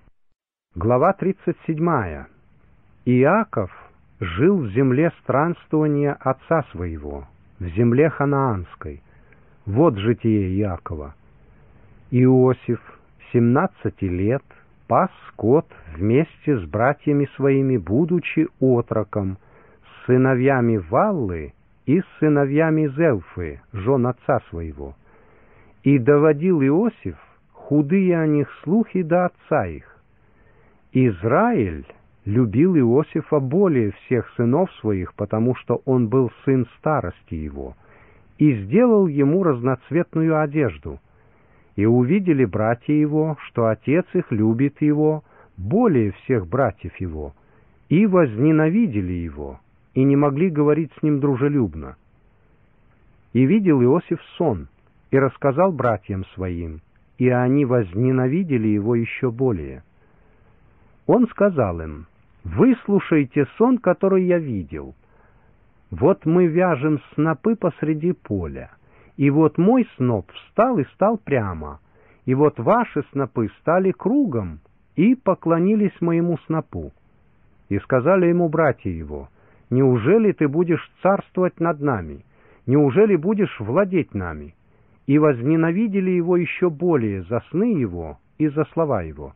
Глава 37. Иаков жил в земле странствования отца своего, в земле ханаанской. Вот житие Иакова. Иосиф, 17 лет, пас скот вместе с братьями своими, будучи отроком, с сыновьями Валлы и с сыновьями Зелфы, жен отца своего. И доводил Иосиф худые о них слухи до отца их. Израиль любил Иосифа более всех сынов своих, потому что он был сын старости его, и сделал ему разноцветную одежду. И увидели братья его, что отец их любит его более всех братьев его, и возненавидели его, и не могли говорить с ним дружелюбно. И видел Иосиф сон, и рассказал братьям своим, и они возненавидели его еще более. Он сказал им: «Выслушайте сон, который я видел. Вот мы вяжем снопы посреди поля, и вот мой сноп встал и стал прямо, и вот ваши снопы стали кругом и поклонились моему снопу». И сказали ему братья его: «Неужели ты будешь царствовать над нами? Неужели будешь владеть нами?» И возненавидели его еще более за сны его и за слова его.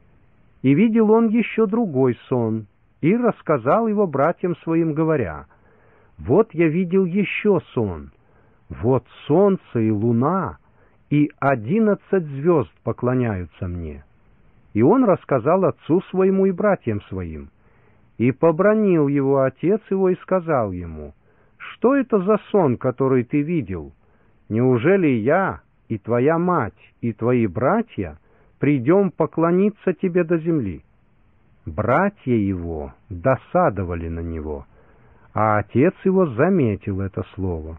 И видел он еще другой сон, и рассказал его братьям своим, говоря: «Вот я видел еще сон. Вот солнце и луна, и 11 звезд поклоняются мне». И он рассказал отцу своему и братьям своим. И побранил его отец его и сказал ему: «Что это за сон, который ты видел? Неужели я и твоя мать и твои братья придем поклониться тебе до земли?» Братья его досадовали на него, а отец его заметил это слово.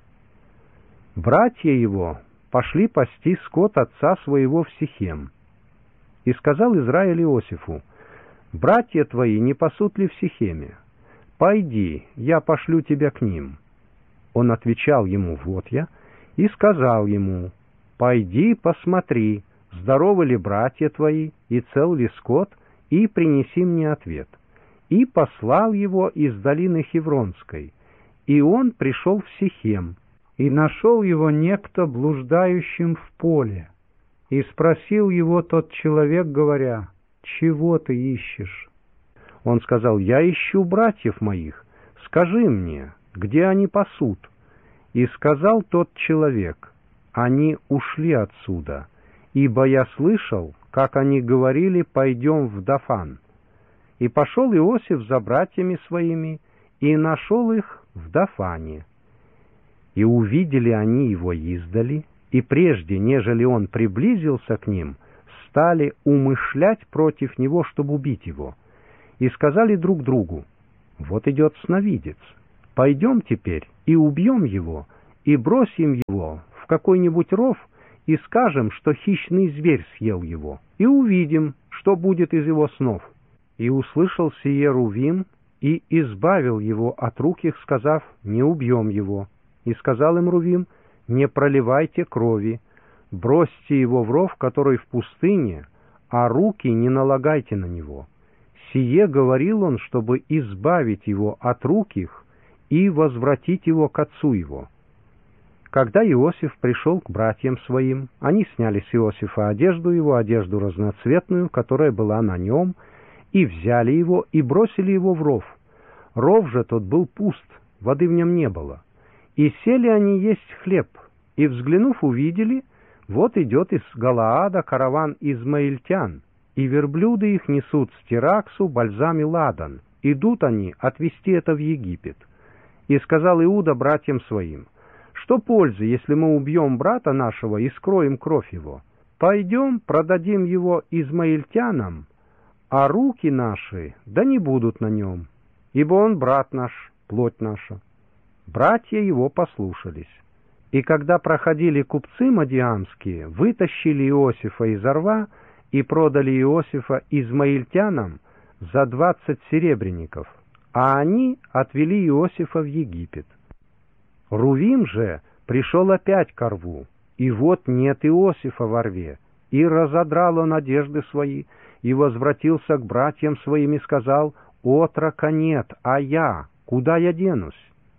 Братья его пошли пасти скот отца своего в Сихем. И сказал Израиль Иосифу: «Братья твои не пасут ли в Сихеме? Пойди, я пошлю тебя к ним». Он отвечал ему: «Вот я», и сказал ему: «Пойди, посмотри, здоровы ли братья твои, и цел ли скот, и принеси мне ответ». И послал его из долины Хевронской. И он пришел в Сихем, и нашел его некто блуждающим в поле. И спросил его тот человек, говоря: «Чего ты ищешь?» Он сказал: «Я ищу братьев моих. Скажи мне, где они пасут?» И сказал тот человек: «Они ушли отсюда, ибо я слышал, как они говорили: пойдем в Дафан». И пошел Иосиф за братьями своими, и нашел их в Дафане. И увидели они его издали, и прежде, нежели он приблизился к ним, стали умышлять против него, чтобы убить его, и сказали друг другу: «Вот идет сновидец, пойдем теперь и убьем его, и бросим его в какой-нибудь ров, и скажем, что хищный зверь съел его, и увидим, что будет из его снов». И услышал сие Рувим, и избавил его от рук их, сказав: «Не убьем его». И сказал им Рувим: «Не проливайте крови, бросьте его в ров, который в пустыне, а руки не налагайте на него». Сие говорил он, чтобы избавить его от рук их и возвратить его к отцу его. Когда Иосиф пришел к братьям своим, они сняли с Иосифа одежду его, одежду разноцветную, которая была на нем, и взяли его и бросили его в ров. Ров же тот был пуст, воды в нем не было. И сели они есть хлеб, и, взглянув, увидели, вот идет из Галаада караван измаильтян, и верблюды их несут стираксу, бальзам и ладан. Идут они отвезти это в Египет. И сказал Иуда братьям своим: «Что пользы, если мы убьем брата нашего и скроем кровь его? Пойдем, продадим его измаильтянам, а руки наши да не будут на нем, ибо он брат наш, плоть наша». Братья его послушались. И когда проходили купцы мадиамские, вытащили Иосифа из рва и продали Иосифа измаильтянам за 20 серебряников, а они отвели Иосифа в Египет. Рувим же пришел опять ко рву, и вот нет Иосифа во рве, и разодрал он одежды свои, и возвратился к братьям своим и сказал: «Отрока нет, а я, куда я денусь?»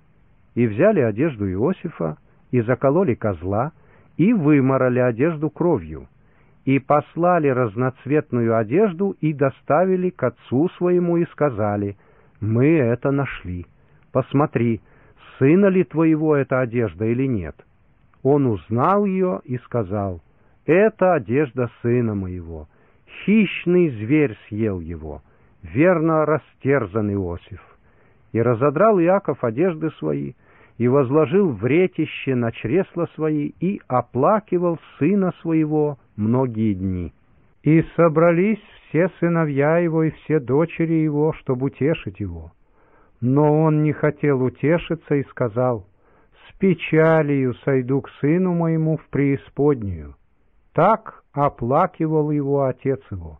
И взяли одежду Иосифа, и закололи козла, и вымарали одежду кровью, и послали разноцветную одежду, и доставили к отцу своему, и сказали: «Мы это нашли. Посмотри, сына ли твоего эта одежда или нет?» Он узнал ее и сказал: «Это одежда сына моего. Хищный зверь съел его, верно растерзан Иосиф». И разодрал Иаков одежды свои, и возложил в ретище на чресла свои, и оплакивал сына своего многие дни. И собрались все сыновья его и все дочери его, чтобы утешить его. Но он не хотел утешиться и сказал: «С печалью сойду к сыну моему в преисподнюю». Так оплакивал его отец его.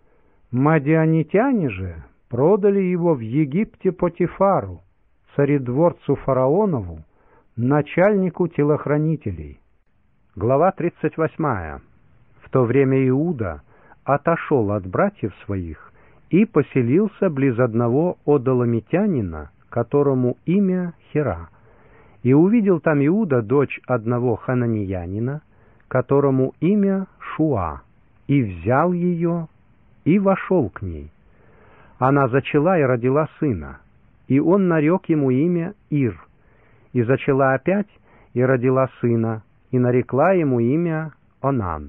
Мадианитяне же продали его в Египте Потифару, царедворцу фараонову, начальнику телохранителей. Глава 38. В то время Иуда отошел от братьев своих и поселился близ одного одоламитянина, которому имя Хира. И увидел там Иуда дочь одного хананеянина, которому имя Шуа, и взял ее, и вошел к ней. Она зачала и родила сына, и он нарек ему имя Ир, и зачала опять, и родила сына, и нарекла ему имя Онан.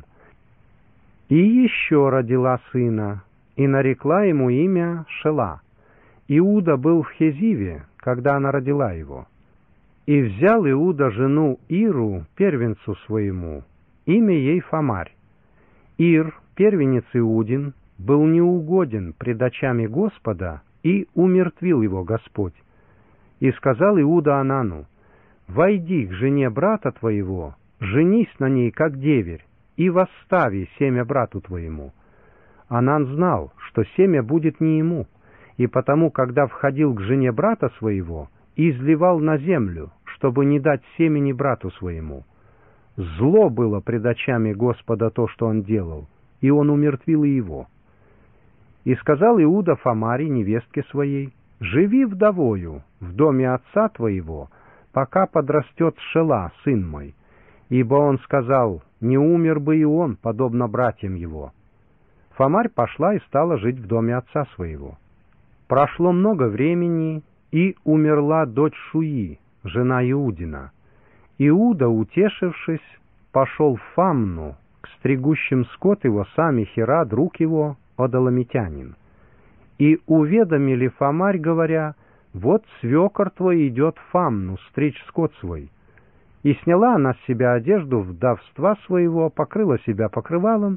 И еще родила сына, и нарекла ему имя Шела. Иуда был в Хезиве, когда она родила его. И взял Иуда жену Иру, первенцу своему, имя ей Фамарь. Ир, первенец Иудин, был неугоден пред очами Господа, и умертвил его Господь. И сказал Иуда Анану: «Войди к жене брата твоего, женись на ней, как деверь, и восстави семя брату твоему». Анан знал, что семя будет не ему, и потому, когда входил к жене брата своего, изливал на землю, чтобы не дать семени брату своему. Зло было пред очами Господа то, что он делал, и он умертвил и его. И сказал Иуда Фамаре, невестке своей: «Живи вдовою в доме отца твоего, пока подрастет Шела, сын мой». Ибо он сказал: «Не умер бы и он, подобно братьям его». Фамарь пошла и стала жить в доме отца своего. Прошло много времени, и умерла дочь Шуи, жена Иудина. Иуда, утешившись, пошел в Фамну, к стригущим скот его сами Хира, друг его, одоламитянин. И уведомили Фамарь, говоря: «Вот свекор твой идет в Фамну стричь скот свой». И сняла она с себя одежду вдовства своего, покрыла себя покрывалом,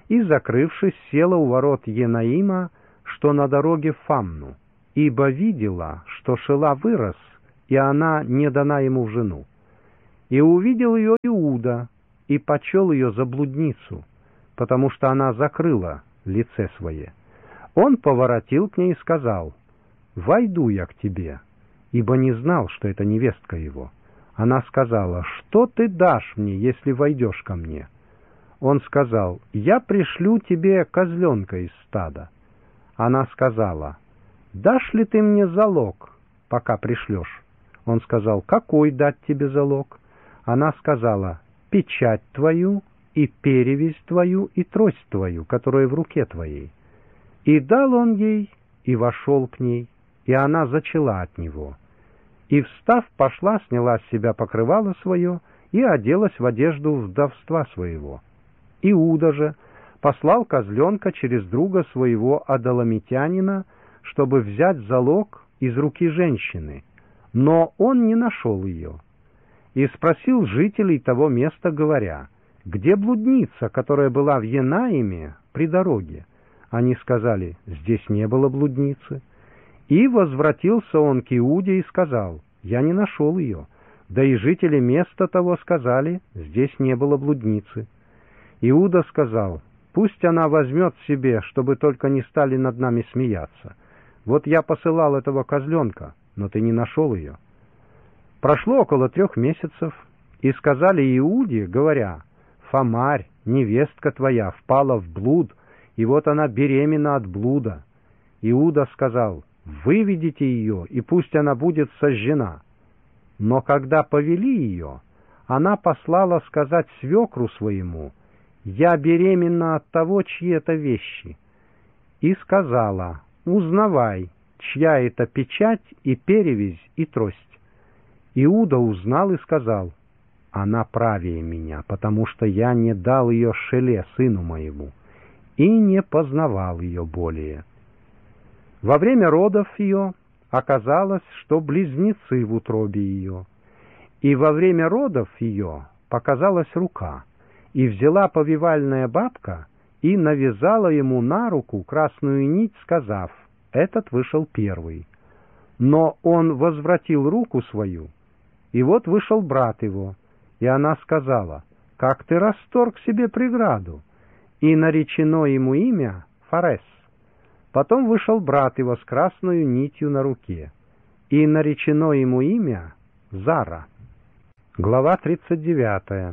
и, закрывшись, села у ворот Енаима, что на дороге в Фамну, ибо видела, что Шила вырос, и она не дана ему в жену. И увидел ее Иуда, и почел ее за блудницу, потому что она закрыла лице свое. Он поворотил к ней и сказал: «Войду я к тебе», ибо не знал, что это невестка его. Она сказала: «Что ты дашь мне, если войдешь ко мне?» Он сказал: «Я пришлю тебе козленка из стада». Она сказала: «Дашь ли ты мне залог, пока пришлешь?» Он сказал: «Какой дать тебе залог?» Она сказала: «Печать твою, и перевязь твою, и трость твою, которая в руке твоей». И дал он ей, и вошел к ней, и она зачала от него. И, встав, пошла, сняла с себя покрывало свое и оделась в одежду вдовства своего. Иуда же послал козленка через друга своего Адаламитянина, чтобы взять залог из руки женщины, но он не нашел ее. И спросил жителей того места, говоря: «Где блудница, которая была в Енаиме при дороге?» Они сказали: «Здесь не было блудницы». И возвратился он к Иуде и сказал: «Я не нашел ее». Да и жители места того сказали: «Здесь не было блудницы». Иуда сказал: «Пусть она возьмет себе, чтобы только не стали над нами смеяться. Вот я посылал этого козленка, но ты не нашел ее». Прошло около 3 месяцев, и сказали Иуде, говоря: «Фомарь, невестка твоя, впала в блуд, и вот она беременна от блуда». Иуда сказал: «Выведите ее, и пусть она будет сожжена». Но когда повели ее, она послала сказать свекру своему: «Я беременна от того, чьи это вещи». И сказала: «Узнавай, чья это печать и перевязь и трость». Иуда узнал и сказал: «Она правее меня, потому что я не дал ее Шеле, сыну моему, и не познавал ее более». Во время родов ее оказалось, что близнецы в утробе ее. И во время родов ее показалась рука, и взяла повивальная бабка и навязала ему на руку красную нить, сказав: «Этот вышел первый». Но он возвратил руку свою, и вот вышел брат его, и она сказала: «Как ты расторг себе преграду?» И наречено ему имя Фарес. Потом вышел брат его с красной нитью на руке, и наречено ему имя Зара. Глава 39.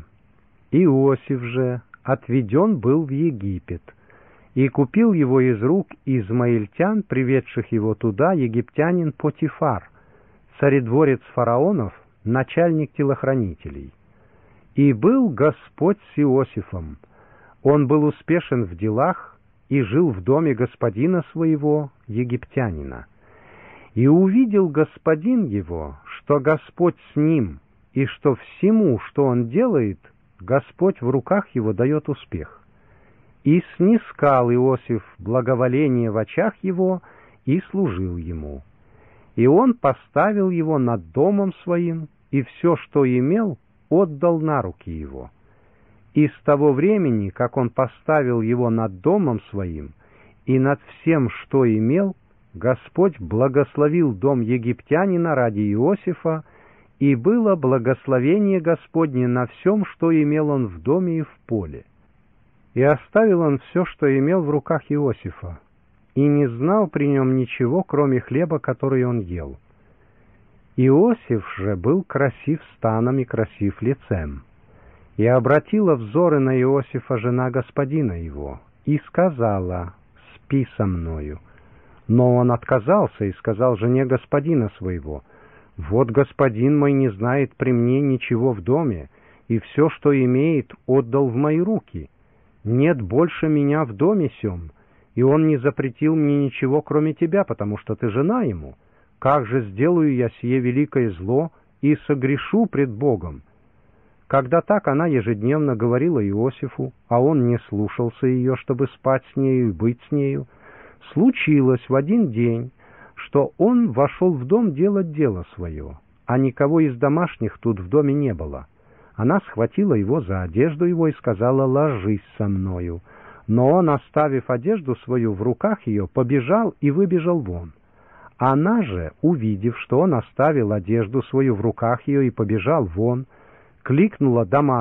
Иосиф же отведен был в Египет, и купил его из рук измаильтян, приведших его туда, египтянин Потифар, царедворец фараонов, начальник телохранителей. И был Господь с Иосифом. Он был успешен в делах и жил в доме господина своего, египтянина. И увидел господин его, что Господь с ним, и что всему, что он делает, Господь в руках его дает успех. И снискал Иосиф благоволение в очах его и служил ему. И он поставил его над домом своим, и все, что имел, отдал на руки его. И с того времени, как он поставил его над домом своим и над всем, что имел, Господь благословил дом египтянина ради Иосифа, и было благословение Господне на всем, что имел он в доме и в поле. И оставил он все, что имел в руках Иосифа, и не знал при нем ничего, кроме хлеба, который он ел. Иосиф же был красив станом и красив лицем. И обратила взоры на Иосифа жена господина его, и сказала: «Спи со мною». Но он отказался и сказал жене господина своего: «Вот господин мой не знает при мне ничего в доме, и все, что имеет, отдал в мои руки. Нет больше меня в доме сем, и он не запретил мне ничего, кроме тебя, потому что ты жена ему. Как же сделаю я сие великое зло и согрешу пред Богом?» Когда так, она ежедневно говорила Иосифу, а он не слушался ее, чтобы спать с нею и быть с нею. Случилось в один день, что он вошел в дом делать дело свое, а никого из домашних тут в доме не было. Она схватила его за одежду его и сказала: «Ложись со мною». Но он, оставив одежду свою в руках ее, побежал и выбежал вон. Она же, увидев, что он оставил одежду свою в руках ее и побежал вон, кликнула дома